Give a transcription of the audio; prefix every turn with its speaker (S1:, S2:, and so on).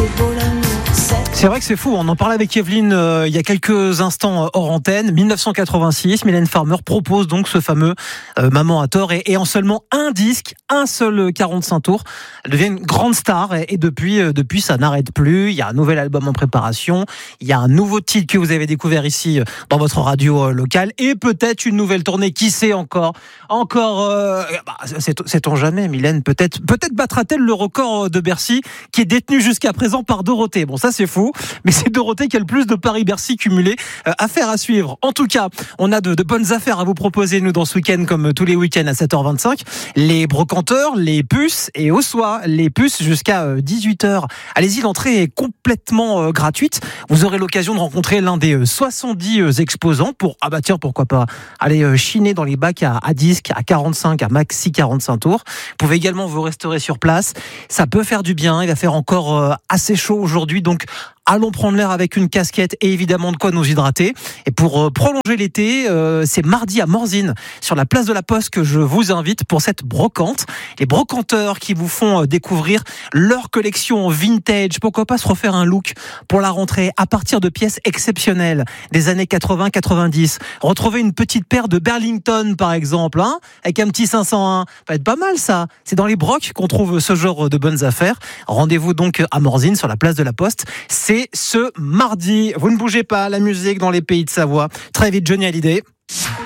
S1: C'est vrai que c'est fou, on en parlait avec Evelyne il y a quelques instants hors antenne. 1986, Mylène Farmer propose donc ce fameux Maman a tort et en seulement un disque, un seul 45 tours, elle devient une grande star et depuis ça n'arrête plus. Il y a un nouvel album en préparation, il y a un nouveau titre que vous avez découvert ici dans votre radio locale et peut-être une nouvelle tournée, qui sait encore, sait-on jamais. Mylène peut-être battra-t-elle le record de Bercy qui est détenu jusqu'à présent par Dorothée. Bon, ça c'est fou. Mais c'est Dorothée qui a le plus de Paris-Bercy cumulés. Affaire à suivre. En tout cas, on a de bonnes affaires à vous proposer, nous, dans ce week-end, comme tous les week-ends à 7h25. Les brocanteurs, les puces et au soir, les puces jusqu'à 18h. Allez-y, l'entrée est complètement gratuite. Vous aurez l'occasion de rencontrer l'un des 70 exposants pour, pourquoi pas, aller chiner dans les bacs à disques, à 45, à maxi 45 tours. Vous pouvez également vous restaurer sur place. Ça peut faire du bien. Il va faire encore assez chaud aujourd'hui, donc allons prendre l'air avec une casquette et évidemment de quoi nous hydrater. Et pour prolonger l'été, c'est mardi à Morzine, sur la place de la Poste, que je vous invite pour cette brocante. Les brocanteurs qui vous font découvrir leur collection vintage. Pourquoi pas se refaire un look pour la rentrée à partir de pièces exceptionnelles des années 80-90. Retrouver une petite paire de Burlington par exemple, avec un petit 501. Ça va être pas mal ça. C'est dans les brocs qu'on trouve ce genre de bonnes affaires. Rendez-vous donc à Morzine, sur la place de la Poste. C'est ce mardi. Vous ne bougez pas, la musique dans les pays de Savoie. Très vite, Johnny Hallyday.